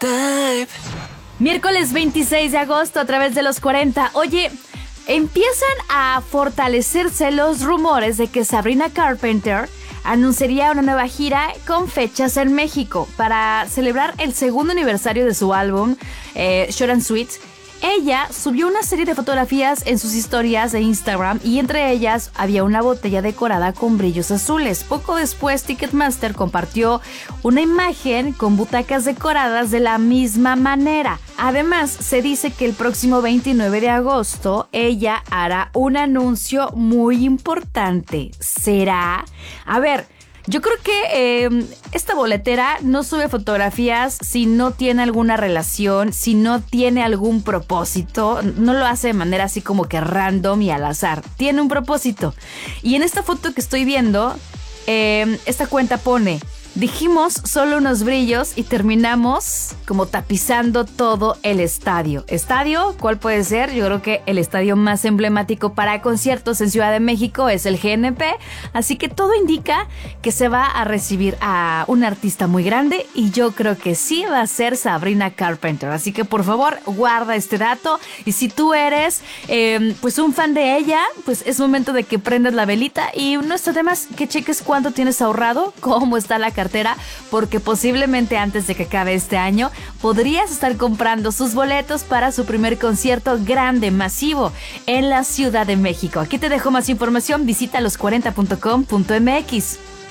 type. Miércoles 26 de agosto a través de los 40. Oye, empiezan a fortalecerse los rumores de que Sabrina Carpenter anunciaría una nueva gira con fechas en México para celebrar el segundo aniversario de su álbum Short and Sweet. Ella subió una serie de fotografías en sus historias de Instagram y entre ellas había una botella decorada con brillos azules. Poco después, Ticketmaster compartió una imagen con butacas decoradas de la misma manera. Además, se dice que el próximo 29 de agosto ella hará un anuncio muy importante. ¿Será? A ver, yo creo que esta boletera no sube fotografías si no tiene alguna relación, si no tiene algún propósito. No lo hace de manera así como que random y al azar. Tiene un propósito. Y en esta foto que estoy viendo, esta cuenta pone: dijimos solo unos brillos y terminamos como tapizando todo el estadio. ¿Estadio? ¿Cuál puede ser? Yo creo que el estadio más emblemático para conciertos en Ciudad de México es el GNP. Así que todo indica que se va a recibir a un artista muy grande y yo creo que sí va a ser Sabrina Carpenter. Así que por favor guarda este dato y si tú eres pues un fan de ella, pues es momento de que prendas la velita y no está de más que cheques cuánto tienes ahorrado, cómo está la cartera, porque posiblemente antes de que acabe este año podrías estar comprando sus boletos para su primer concierto grande, masivo en la Ciudad de México. Aquí te dejo más información, visita los40.com.mx.